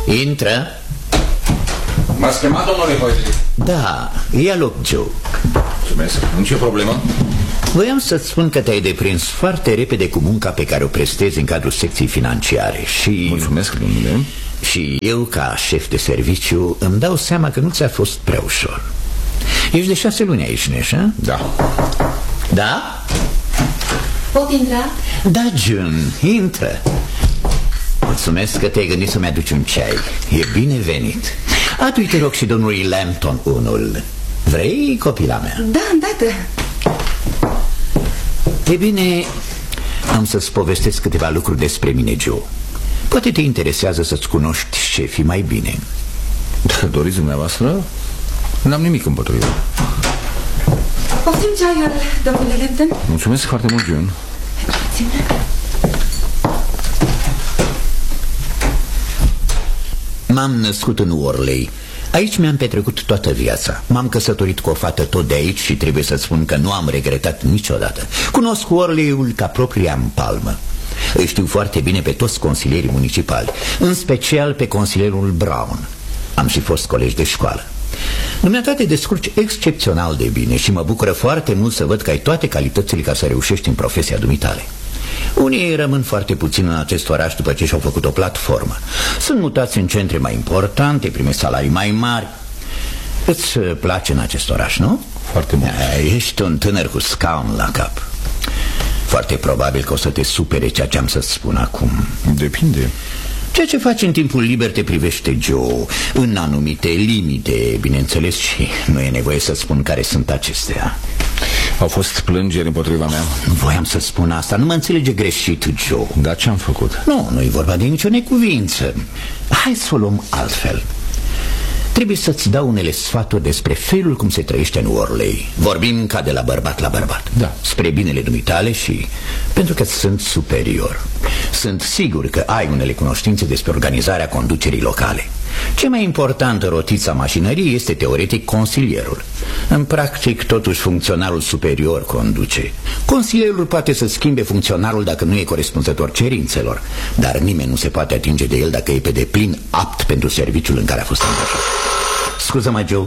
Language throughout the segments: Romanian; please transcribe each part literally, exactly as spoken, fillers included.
Intră. M-ați chemat, domnule Hoisley? Da, ia loc, Joe. Mulțumesc, nu ce problemă? Voiam să-ți spun că te-ai deprins foarte repede cu munca pe care o prestezi în cadrul secției financiare și... Mulțumesc, domnule. Și eu, ca șef de serviciu, îmi dau seama că nu ți-a fost prea ușor. Ești de șase luni aici, Neș, a? Da. Da? Pot intra? Da, June, intră. Mulțumesc că te-ai gândit să-mi aduci un ceai. E binevenit. Adu-i, te rog, și domnului Lampton unul. Vrei, copila mea? Da, îndată. E bine, am să-ți povestesc câteva lucruri despre mine, Joe. Poate te interesează să-ți cunoști șefii mai bine. Dacă doriți dumneavoastră, n-am nimic împotrivă. Poftim ceaiul, domnule Lampton. Mulțumesc foarte mult, June. M-am născut în Worley. Aici mi-am petrecut toată viața. M-am căsătorit cu o fată tot de aici și trebuie să spun că nu am regretat niciodată. Cunosc Worley-ul ca propria-mi palmă. Îi știu foarte bine pe toți consilierii municipali, în special pe consilierul Brown. Am și fost colegi de școală. Dumneata te descurci excepțional de bine și mă bucură foarte mult să văd că ai toate calitățile ca să reușești în profesia dumitale. Unii rămân foarte puțin în acest oraș după ce și-au făcut o platformă. Sunt mutați în centre mai importante, primesc salarii mai mari. Îți place în acest oraș, nu? Foarte mult. Ești un tânăr cu scaun la cap. Foarte probabil că o să te supere ceea ce am să-ți spun acum. Depinde. Ceea ce faci în timpul liber te privește, Joe, în anumite limite, bineînțeles, și nu e nevoie să spun care sunt acestea. Au fost plângeri împotriva mea. Nu voiam să spun asta, nu mă înțelege greșit, Joe. Dar ce-am făcut? Nu, nu e vorba de nicio necuvință. Hai să o luăm altfel. Trebuie să-ți dau unele sfaturi despre felul cum se trăiește în Worley. Vorbim ca de la bărbat la bărbat. Da. Spre binele dumitale și pentru că sunt superior. Sunt sigur că ai unele cunoștințe despre organizarea conducerii locale. Ce mai important în rotița mașinăriei este teoretic consilierul. În practic, totuși, funcționarul superior conduce. Consilierul poate să schimbe funcționarul dacă nu e corespunzător cerințelor, dar nimeni nu se poate atinge de el dacă e pe deplin apt pentru serviciul în care a fost angajat. Scuză-mă, Joe.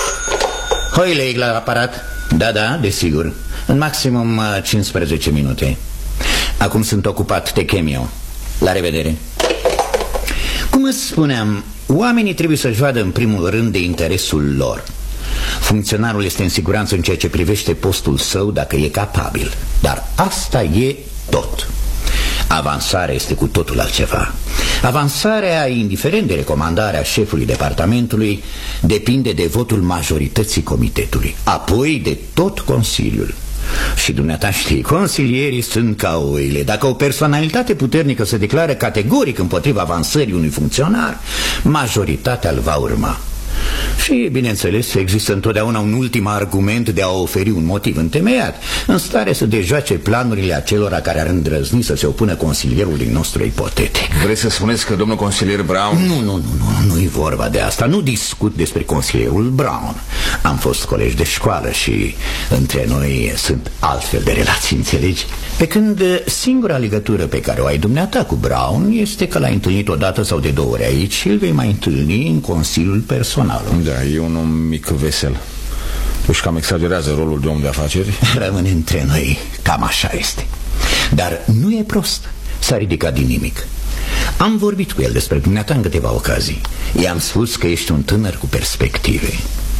Hoyley la aparat? Da, da, desigur. În maximum cincisprezece minute. Acum sunt ocupat, te chem eu. La revedere. Cum îți spuneam, oamenii trebuie să-și vadă în primul rând de interesul lor. Funcționarul este în siguranță în ceea ce privește postul său dacă e capabil. Dar asta e tot. Avansarea este cu totul altceva. Avansarea, indiferent de recomandarea șefului departamentului, depinde de votul majorității comitetului, apoi de tot Consiliul. Și dumneata știi, consilierii sunt ca oile. Dacă o personalitate puternică se declară categoric împotriva avansării unui funcționar, majoritatea îl va urma. Și, bineînțeles, există întotdeauna un ultim argument de a oferi un motiv întemeiat, în stare să dejoace planurile acelora care ar îndrăzni să se opună consilierului nostru ipotetic. Vreți să spuneți că domnul consilier Brown... Nu, nu, nu, nu, nu-i vorba de asta. Nu discut despre consilierul Brown. Am fost colegi de școală și între noi sunt altfel de relații, înțelegi? Pe când singura legătură pe care o ai dumneata cu Brown este că l-ai întâlnit odată sau de două ori aici și îl vei mai întâlni în consiliul personal. Da, e un om mic vesel. Își cam exagerează rolul de om de afaceri. Rămâne între noi, cam așa este. Dar nu e prost, s-a ridicat din nimic. Am vorbit cu el despre dumneata în câteva ocazii. I-am spus că ești un tânăr cu perspective.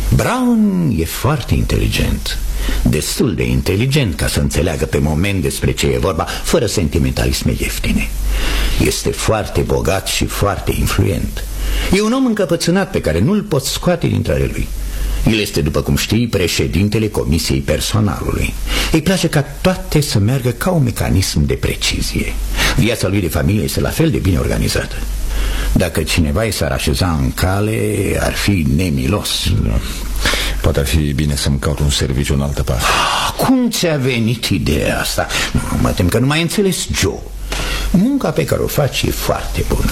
Brown e foarte inteligent, destul de inteligent ca să înțeleagă pe moment despre ce e vorba, fără sentimentalisme ieftine. Este foarte bogat și foarte influent. E un om încăpățânat pe care nu-l poți scoate dintre ale lui. El este, după cum știi, președintele Comisiei Personalului. Îi place ca toate să meargă ca un mecanism de precizie. Viața lui de familie este la fel de bine organizată. Dacă cineva i s-ar așeza în cale, ar fi nemilos. Da. Poate ar fi bine să-mi caut un serviciu în altă parte. Cum ți-a venit ideea asta? Nu, mă tem că nu mai înțeles, Joe. Munca pe care o faci e foarte bună.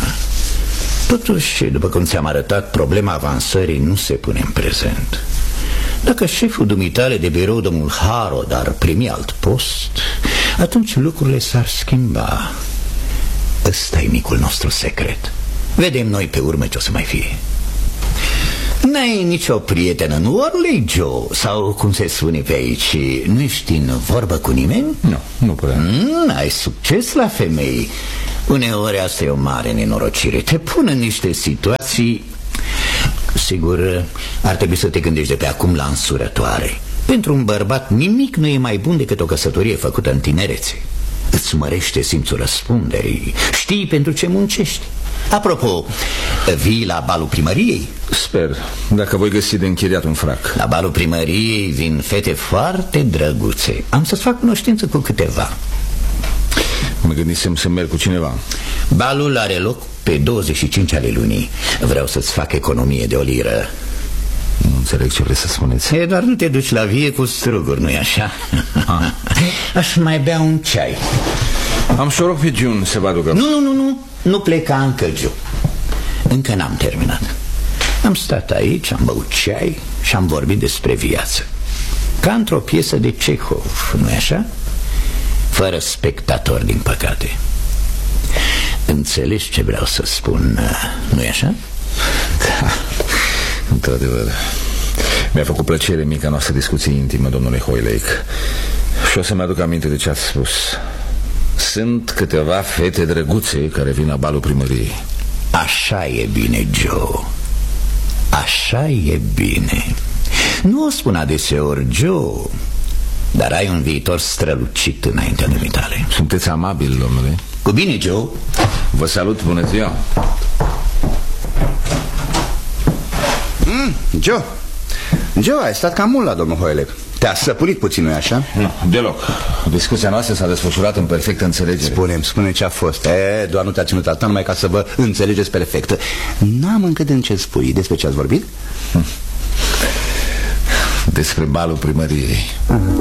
Totuși, după cum ți-am arătat, problema avansării nu se pune în prezent. Dacă șeful dumitale de birou, domnul Harrod, ar primi alt post, atunci lucrurile s-ar schimba. Ăsta e micul nostru secret. Vedem noi pe urmă ce o să mai fie. N-ai nicio prietenă, nu, orului Joe? Sau, cum se spune pe aici, nu ești în vorbă cu nimeni? Nu, nu prea. mm, Ai succes la femei. Uneori asta e o mare nenorocire. Te pun în niște situații. Sigur, ar trebui să te gândești de pe acum la însurătoare. Pentru un bărbat nimic nu e mai bun decât o căsătorie făcută în tinerețe. Îți mărește simțul răspunderii. Știi pentru ce muncești. Apropo, vii la balul primăriei? Sper, dacă voi găsi de închiriat un frac. La balul primăriei vin fete foarte drăguțe. Am să-ți fac cunoștință cu câteva. Mă gândisem să merg cu cineva. Balul are loc pe douăzeci și cinci ale lunii. Vreau să-ți fac economie de o liră. Nu înțeleg ce vrei să spuneți. E, doar nu te duci la vie cu struguri, nu-i așa? Ah. Aș mai bea un ceai. Am să o rog pe June să vă aducă. Nu, nu, nu, nu, nu pleca încă, Joe. Încă n-am terminat. Am stat aici, am băut ceai și am vorbit despre viață. Ca într-o piesă de Chekhov, nu-i așa? Fără spectator, din păcate. Înțelegi ce vreau să spun, nu-i așa? Da, într-adevăr. Mi-a făcut plăcere mica noastră discuție intimă, domnule Hoylake. Și o să-mi aduc aminte de ce ați spus. Sunt câteva fete drăguțe care vin la balul primăriei. Așa e bine, Joe. Așa e bine. Nu o spun adeseori, Joe, dar ai un viitor strălucit înaintea dumitale. Sunteți amabil, domnule. Cu bine, Joe. Vă salut, bună ziua. mm, Joe, Joe, ai stat cam mult la domnul Hoylake. Te-a săpurit puțin, nu-i așa? Nu, deloc. Discuția noastră s-a desfășurat în perfectă înțelegere. Spune-mi, spune ce a fost. E, doar nu te-a ținut atât numai ca să vă înțelegeți perfect. N-am încă de ce spui. Despre ce ați vorbit? Despre balul primăriei.